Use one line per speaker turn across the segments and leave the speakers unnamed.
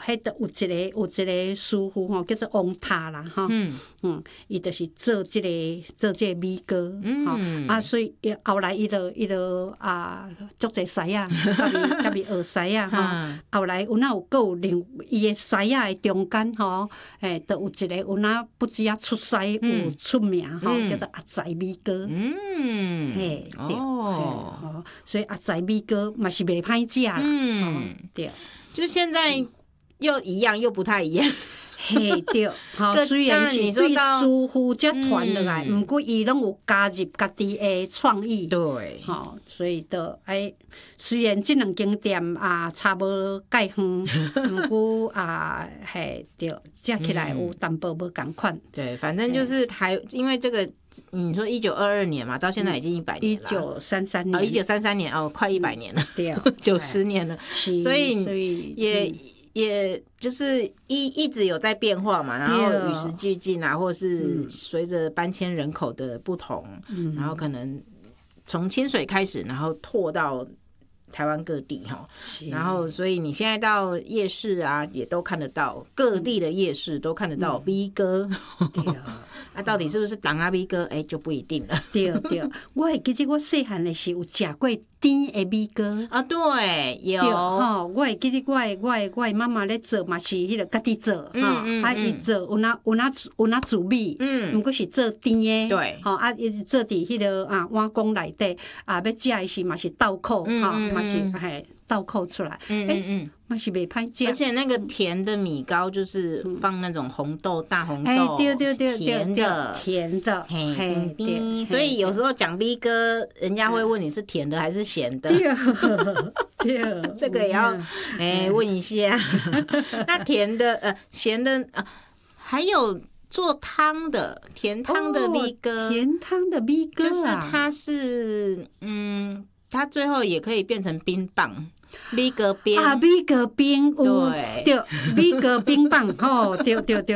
迄都有一个师傅吼，叫做王塔啦吼，伊就是做这个米糕，啊，所以后来伊就足侪师啊，甲伊学师啊吼，后来有哪有搁有伊的师啊的中间吼，都有一个有哪不只啊出师有出名吼，叫做阿财米糕，嘿，对，所以阿财米糕嘛是袂歹食啦，对，
就是现在又一样又不太一样。
嘿对，虽然是对师傅才传落来，毋过伊拢有加入家己的创意，
对，
所以就虽然这两间店差无介远，毋过嘿对，食起来有淡薄无共款。
对，反正就是因为这个，你说1922年嘛，到现在已经100年了。
1933年。
1933年快100年了，对，90年了，所以也就是一直有在变化嘛，然后与时俱进啊，或是随着搬迁人口的不同，然后可能从清水开始，然后拓到台湾各地哈，然后所以你现在到夜市啊，也都看得到各地的夜市都看得到米糕，到底是不是人啊米糕，就不一定了。
对，我会记得我细汉的时有食过甜的米糕
啊，对，有
我会记得我的妈妈咧做嘛是迄个家己做伊做有哪煮米，毋过是做甜的，
对，
伊做伫迄个碗公内底要食的时嘛是倒扣嘛是倒扣出来，嘛是袂歹食。
而且那个甜的米糕就是放那种红豆大红豆，
对，
甜的，
嘿，
所以有时候讲米糕，人家会问你是甜的还是咸的，
对，
这个也要问一下。那甜的咸的还有做汤的甜汤的米糕，
甜汤的米糕
就是它是它最后也可以变成冰棒。米糕冰
米糕冰，对，米糕冰棒，对，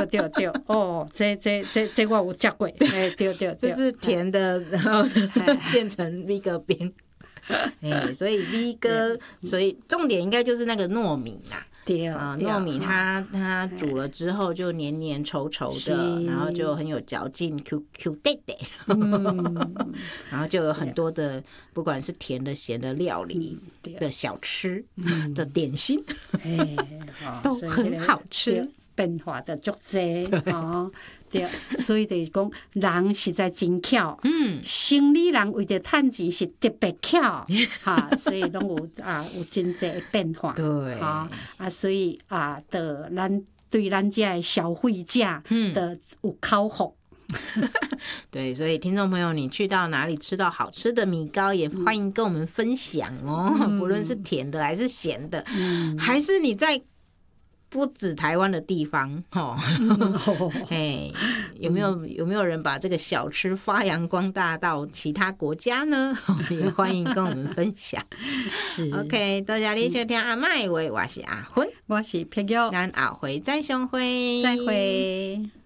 这我有食过，对，
就是甜的，然后变成米糕冰，所以米糕，所以重点应该就是那个糯米啦。
对
糯米它煮了之后就黏黏稠稠的，然后就很有嚼劲 ，Q 带带，然后就有很多的不管是甜的咸的料理的小吃的点心，都很好吃。
变化的足济对，所以就是讲人实在真巧，生理人为着趁钱是特别巧，所以拢有真济的变化，
对，
所以咱对咱这的消费者的有口福。
对，所以听众朋友，你去到哪里吃到好吃的米糕，也欢迎跟我们分享哦。不论是甜的还是咸的，还是你在不止台湾的地方，有没有人把这个小吃发扬光大到其他国家呢？也欢迎跟我们分享。OK， 多谢你收听阿麦话，我是阿芬，
我是碧玉，
咱后回再相会，
再会。